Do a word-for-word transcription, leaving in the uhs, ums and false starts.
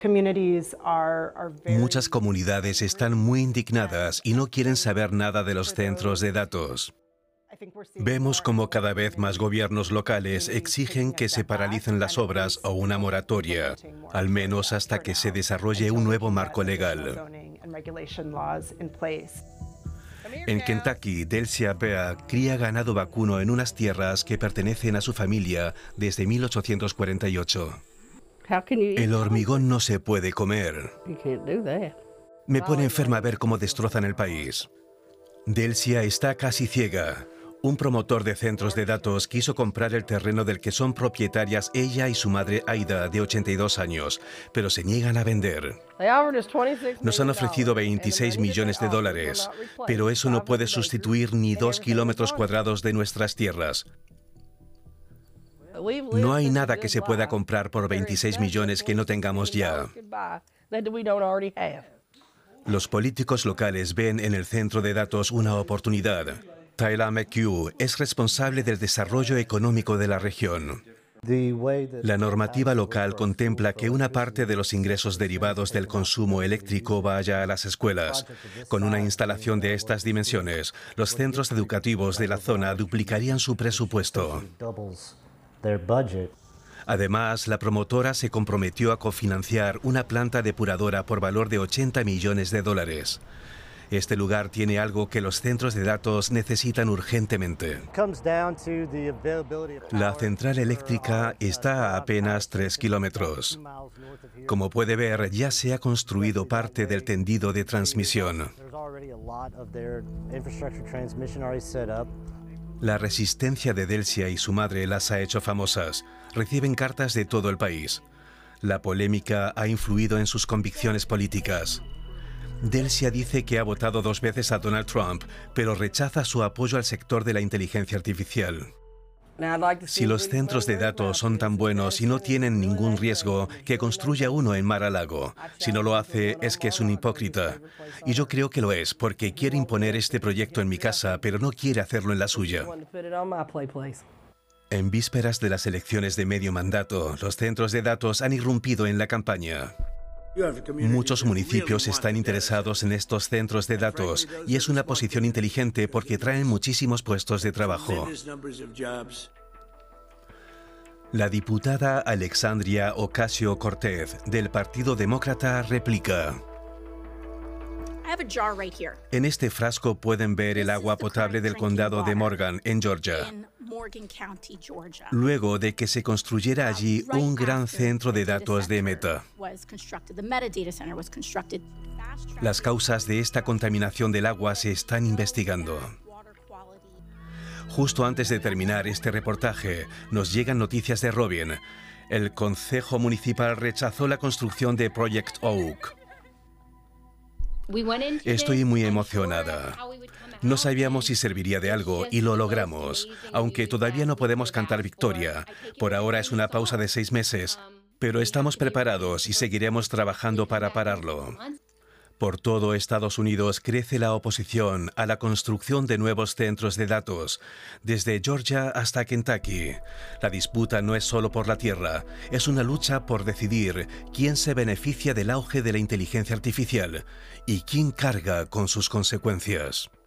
Muchas comunidades están muy indignadas y no quieren saber nada de los centros de datos. Vemos como cada vez más gobiernos locales exigen que se paralicen las obras o una moratoria, al menos hasta que se desarrolle un nuevo marco legal. En Kentucky, Delcia Bea cría ganado vacuno en unas tierras que pertenecen a su familia desde mil ochocientos cuarenta y ocho. El hormigón no se puede comer. Me pone enferma ver cómo destrozan el país. Delcia está casi ciega. Un promotor de centros de datos quiso comprar el terreno del que son propietarias ella y su madre Aida, de ochenta y dos años, pero se niegan a vender. Nos han ofrecido veintiséis millones de dólares, pero eso no puede sustituir ni dos kilómetros cuadrados de nuestras tierras. No hay nada que se pueda comprar por veintiséis millones que no tengamos ya. Los políticos locales ven en el centro de datos una oportunidad. Tyler McHugh es responsable del desarrollo económico de la región. La normativa local contempla que una parte de los ingresos derivados del consumo eléctrico vaya a las escuelas. Con una instalación de estas dimensiones, los centros educativos de la zona duplicarían su presupuesto. Además, la promotora se comprometió a cofinanciar una planta depuradora por valor de ochenta millones de dólares. Este lugar tiene algo que los centros de datos necesitan urgentemente. La central eléctrica está a apenas tres kilómetros. Como puede ver, ya se ha construido parte del tendido de transmisión. La resistencia de Delcia y su madre las ha hecho famosas. Reciben cartas de todo el país. La polémica ha influido en sus convicciones políticas. Delcia dice que ha votado dos veces a Donald Trump, pero rechaza su apoyo al sector de la inteligencia artificial. Si los centros de datos son tan buenos y no tienen ningún riesgo, que construya uno en Mar-a-Lago. Si no lo hace, es que es un hipócrita. Y yo creo que lo es, porque quiere imponer este proyecto en mi casa, pero no quiere hacerlo en la suya. En vísperas de las elecciones de medio mandato, los centros de datos han irrumpido en la campaña. Muchos municipios están interesados en estos centros de datos y es una posición inteligente porque traen muchísimos puestos de trabajo. La diputada Alexandria Ocasio-Cortez, del Partido Demócrata, replica: en este frasco pueden ver el agua potable del condado de Morgan, en Georgia. Luego de que se construyera allí un gran centro de datos de Meta. Las causas de esta contaminación del agua se están investigando. Justo antes de terminar este reportaje, nos llegan noticias de Robin. El Concejo Municipal rechazó la construcción de Project Oak. Estoy muy emocionada. No sabíamos si serviría de algo y lo logramos, aunque todavía no podemos cantar victoria. Por ahora es una pausa de seis meses, pero estamos preparados y seguiremos trabajando para pararlo. Por todo Estados Unidos crece la oposición a la construcción de nuevos centros de datos, desde Georgia hasta Kentucky. La disputa no es solo por la tierra, es una lucha por decidir quién se beneficia del auge de la inteligencia artificial y quién carga con sus consecuencias.